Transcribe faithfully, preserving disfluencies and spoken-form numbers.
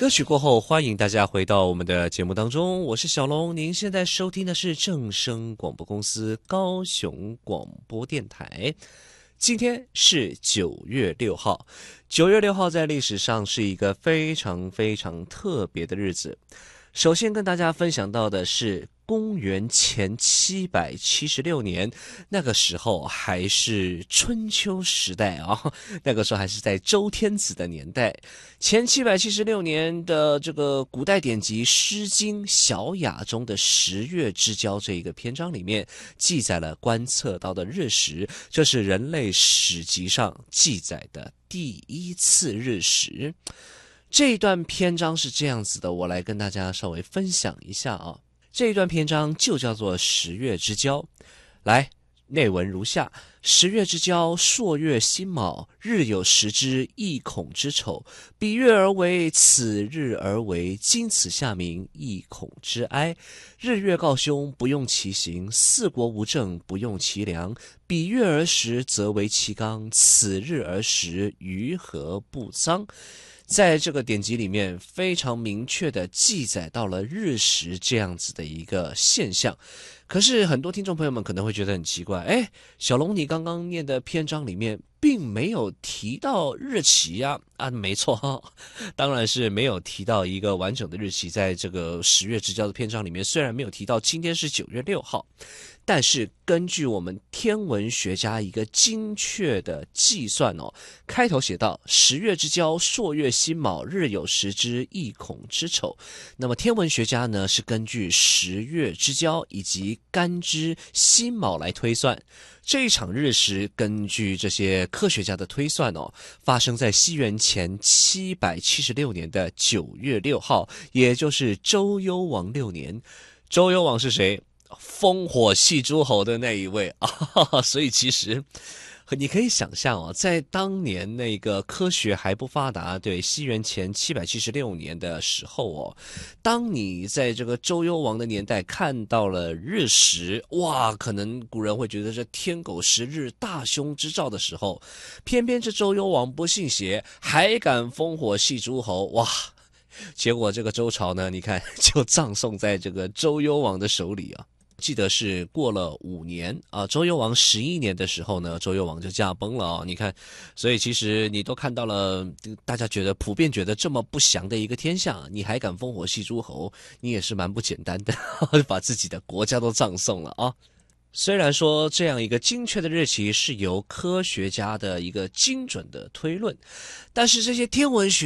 歌曲过后，欢迎大家回到我们的节目当中，我是小龙。您现在收听的是正声广播公司高雄广播电台。今天是九月六号，九月六号在历史上是一个非常非常特别的日子。首先跟大家分享到的是公元前七百七十六年，那个时候还是春秋时代啊、哦，那个时候还是在周天子的年代。前七百七十六年的这个古代典籍《诗经·小雅》中的十月之交这一个篇章里面，记载了观测到的日食，这是人类史籍上记载的第一次日食。这一段篇章是这样子的，我来跟大家稍微分享一下啊。这一段篇章就叫做十月之交。来，内文如下：十月之交，朔月辛卯，日有食之，亦恐之丑。比月而为，此日而为，今此夏民，亦恐之哀。日月告凶，不用其行；四国无政，不用其良。比月而食，则为其纲；此日而食，于何不臧？在这个典籍里面非常明确的记载到了日食这样子的一个现象。可是很多听众朋友们可能会觉得很奇怪，诶，小龙你刚刚念的篇章里面并没有提到日期呀、啊。啊，没错，当然是没有提到一个完整的日期。在这个十月之交的篇章里面，虽然没有提到今天是九月六号，但是根据我们天文学家一个精确的计算哦，开头写到十月之交，朔月辛卯，日有食之，亦恐之丑。那么天文学家呢是根据十月之交以及干支辛卯来推算。这一场日食根据这些科学家的推算哦，发生在西元前七百七十六年的九月六号，也就是周幽王六年。周幽王是谁？烽火戏诸侯的那一位啊，所以其实你可以想象哦，在当年那个科学还不发达，对，西元前七百七十六年的时候哦，当你在这个周幽王的年代看到了日食，哇，可能古人会觉得这天狗食日，大凶之兆的时候，偏偏这周幽王不信邪，还敢烽火戏诸侯，哇！结果这个周朝呢，你看就葬送在这个周幽王的手里啊。记得是过了五年啊，周幽王十一年的时候呢，周幽王就驾崩了啊。你看，所以其实你都看到了，大家觉得普遍觉得这么不祥的一个天象，你还敢烽火戏诸侯，你也是蛮不简单的，把自己的国家都葬送了啊。虽然说这样一个精确的日期是由科学家的一个精准的推论，但是这些天文学